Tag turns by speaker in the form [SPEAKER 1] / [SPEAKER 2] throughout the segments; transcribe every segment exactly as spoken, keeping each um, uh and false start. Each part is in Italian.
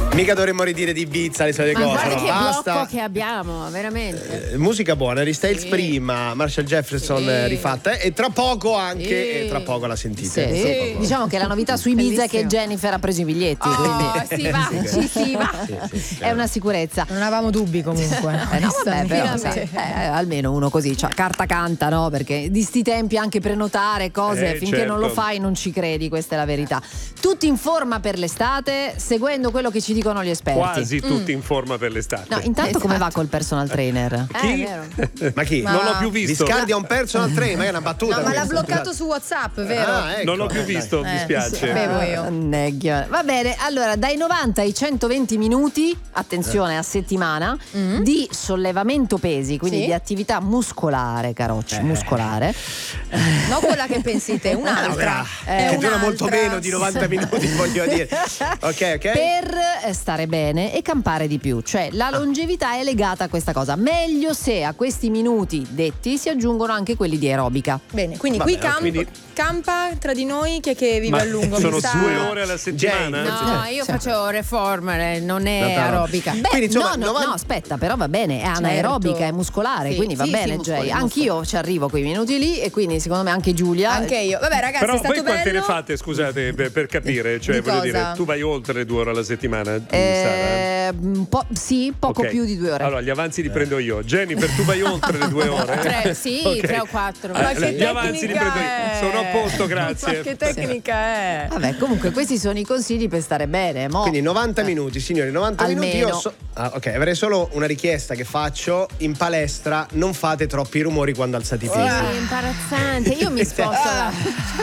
[SPEAKER 1] Mica dovremmo ridire di Ibiza, le solite
[SPEAKER 2] Ma
[SPEAKER 1] cose.
[SPEAKER 2] guarda
[SPEAKER 1] No?
[SPEAKER 2] che
[SPEAKER 1] Basta.
[SPEAKER 2] blocco che abbiamo, veramente.
[SPEAKER 1] Eh, musica buona, Harry Styles
[SPEAKER 2] Sì.
[SPEAKER 1] prima, Marshall Jefferson
[SPEAKER 2] Sì.
[SPEAKER 1] eh, rifatta eh, e tra poco anche,
[SPEAKER 2] Sì.
[SPEAKER 1] e tra poco la sentite.
[SPEAKER 3] Sì.
[SPEAKER 1] Tra poco.
[SPEAKER 3] Diciamo che la novità su Ibiza è che
[SPEAKER 2] Bellissimo.
[SPEAKER 3] Jennifer ha preso i biglietti,
[SPEAKER 2] Oh,
[SPEAKER 3] quindi
[SPEAKER 2] si va, ci si va.
[SPEAKER 1] Sì, sì,
[SPEAKER 3] è una sicurezza.
[SPEAKER 4] Non avevamo dubbi comunque.
[SPEAKER 3] Eh, no, vabbè, però,
[SPEAKER 4] onestamente.
[SPEAKER 3] sai, eh, almeno uno così, cioè, carta canta, no? Perché di sti tempi anche prenotare cose
[SPEAKER 5] Eh,
[SPEAKER 3] finché
[SPEAKER 5] certo.
[SPEAKER 3] non lo fai non ci credi, questa è la verità. Tutti in forma per l'estate, seguendo quello che ci dicono gli esperti.
[SPEAKER 5] Quasi tutti in forma per l'estate.
[SPEAKER 3] No, intanto come va col personal trainer?
[SPEAKER 2] Eh,
[SPEAKER 5] Chi?
[SPEAKER 2] è vero.
[SPEAKER 1] Ma chi?
[SPEAKER 5] Non l'ho più visto.
[SPEAKER 1] Viscardi ha un personal trainer, ma è una battuta.
[SPEAKER 4] No, ma l'ha
[SPEAKER 1] questa.
[SPEAKER 4] bloccato su WhatsApp, vero?
[SPEAKER 1] Ah, ecco.
[SPEAKER 5] Non l'ho più visto, mi
[SPEAKER 4] Eh,
[SPEAKER 5] spiace.
[SPEAKER 4] sapevo io.
[SPEAKER 3] Mannaggia. Va bene, allora dai novanta ai centoventi minuti, attenzione a settimana, di sollevamento pesi, quindi
[SPEAKER 4] Sì.
[SPEAKER 3] di attività muscolare, carocci, muscolare.
[SPEAKER 4] Non quella che pensi te, un'altra.
[SPEAKER 1] Eh, che dura molto
[SPEAKER 4] un'altra.
[SPEAKER 1] meno di novanta minuti, voglio dire. Ok, ok.
[SPEAKER 3] Per eh, stare bene e campare di più, cioè la longevità è legata a questa cosa. Meglio se a questi minuti detti si aggiungono anche quelli di aerobica.
[SPEAKER 4] Bene, quindi
[SPEAKER 1] Vabbè,
[SPEAKER 4] qui camp-
[SPEAKER 1] quindi-
[SPEAKER 4] campa tra di noi chi è che vive
[SPEAKER 5] Ma
[SPEAKER 4] a lungo.
[SPEAKER 5] sono
[SPEAKER 4] mi sa?
[SPEAKER 5] due ore alla settimana?
[SPEAKER 1] Jane.
[SPEAKER 2] No, io faccio reformer, non è
[SPEAKER 1] No, però-
[SPEAKER 2] aerobica.
[SPEAKER 3] Beh,
[SPEAKER 1] Quindi, insomma,
[SPEAKER 3] no, no,
[SPEAKER 1] novanta
[SPEAKER 3] no, aspetta, però va bene, è anaerobica, è muscolare,
[SPEAKER 2] Sì,
[SPEAKER 3] quindi va
[SPEAKER 2] sì,
[SPEAKER 3] bene,
[SPEAKER 2] sì, muscoli,
[SPEAKER 3] Jay.
[SPEAKER 2] muscoli.
[SPEAKER 3] Anch'io ci arrivo quei minuti lì e quindi secondo me anche Giulia.
[SPEAKER 4] Anche io. Vabbè, ragazzi,
[SPEAKER 5] Però
[SPEAKER 4] è stato
[SPEAKER 5] voi quante
[SPEAKER 4] bello.
[SPEAKER 5] ne fate, scusate, per, per capire? Cioè,
[SPEAKER 4] Di
[SPEAKER 5] voglio
[SPEAKER 4] cosa?
[SPEAKER 5] dire, tu vai oltre le due ore alla settimana? Sara?
[SPEAKER 3] Eh, un po', sì, poco
[SPEAKER 5] Ok.
[SPEAKER 3] più di due ore.
[SPEAKER 5] Allora, gli avanzi li prendo io. Jennifer, tu vai oltre le due ore?
[SPEAKER 2] Tre, sì,
[SPEAKER 5] Ok.
[SPEAKER 2] tre o quattro.
[SPEAKER 5] Eh,
[SPEAKER 4] Ma che
[SPEAKER 5] gli avanzi li
[SPEAKER 4] tecnica
[SPEAKER 5] prendo io.
[SPEAKER 4] è?
[SPEAKER 5] Sono a posto, grazie.
[SPEAKER 4] Ma che tecnica è?
[SPEAKER 3] Vabbè, comunque questi sono i consigli per stare bene. Mo.
[SPEAKER 1] Quindi novanta minuti, signori, novanta
[SPEAKER 3] Almeno.
[SPEAKER 1] minuti. Io so- ah, ok, avrei solo una richiesta che faccio in palestra: non fate troppi rumori quando alzate i pesi.
[SPEAKER 2] Sì, imbarazzante. Io mi sposto là.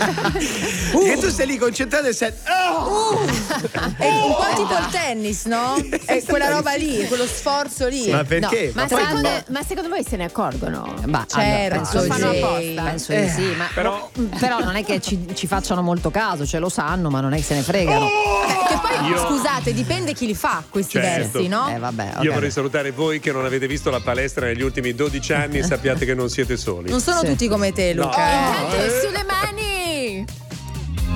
[SPEAKER 1] E tu stai lì concentrato e sei. Oh!
[SPEAKER 4] È un po' tipo il tennis, no? È quella roba lì, quello sforzo lì.
[SPEAKER 1] Ma perché?
[SPEAKER 2] Ma
[SPEAKER 1] poi-
[SPEAKER 2] secondo, ma secondo voi se ne accorgono?
[SPEAKER 3] Ma
[SPEAKER 4] Certo,
[SPEAKER 3] allora, penso
[SPEAKER 2] lo
[SPEAKER 3] di
[SPEAKER 2] fanno
[SPEAKER 3] sì,
[SPEAKER 2] apposta.
[SPEAKER 3] penso di sì, ma
[SPEAKER 5] Però-
[SPEAKER 3] però non è che ci, ci facciano molto caso, cioè lo sanno, ma non è che se ne fregano.
[SPEAKER 4] Vabbè, che poi,
[SPEAKER 5] Io-
[SPEAKER 4] scusate, dipende chi li fa questi
[SPEAKER 5] Certo.
[SPEAKER 4] versi, no?
[SPEAKER 3] Eh vabbè, ok.
[SPEAKER 5] Io vorrei salutare voi che non avete visto la palestra negli ultimi dodici anni e sappiate che non siete soli.
[SPEAKER 4] Non sono
[SPEAKER 3] Sì.
[SPEAKER 4] tutti come te, Luca.
[SPEAKER 5] No.
[SPEAKER 4] eh.
[SPEAKER 2] Intanto sulle mani